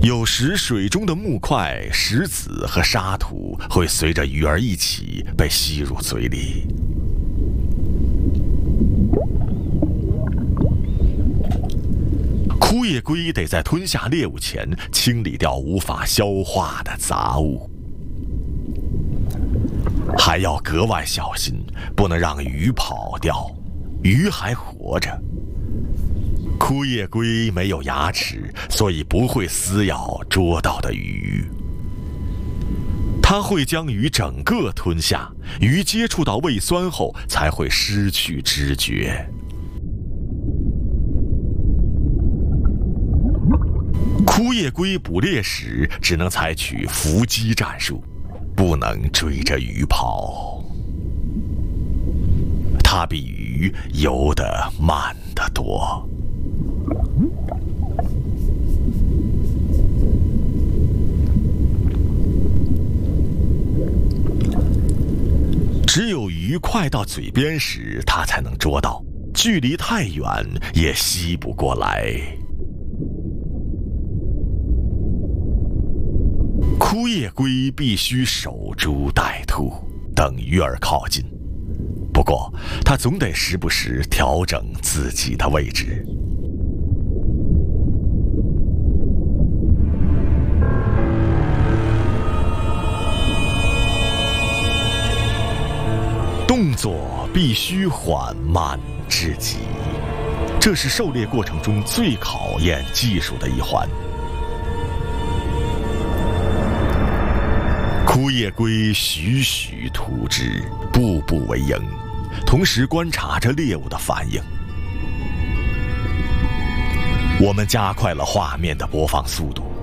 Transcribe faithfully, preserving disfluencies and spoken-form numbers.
有时水中的木块、石子和沙土会随着鱼儿一起被吸入嘴里。枯叶龟得在吞下猎物前清理掉无法消化的杂物，还要格外小心，不能让鱼跑掉，鱼还活着。枯叶龟没有牙齿，所以不会撕咬捉到的鱼。它会将鱼整个吞下，鱼接触到胃酸后才会失去知觉。枯叶龟捕猎时只能采取伏击战术，不能追着鱼跑。它比鱼游得慢得多。只有鱼快到嘴边时，它才能捉到，距离太远也吸不过来。枯叶龟必须守株待兔，等鱼儿靠近。不过，它总得时不时调整自己的位置。动作必须缓慢至极，这是狩猎过程中最考验技术的一环。枯叶龟栩栩图之，步步为营，同时观察着猎物的反应。我们加快了画面的播放速度，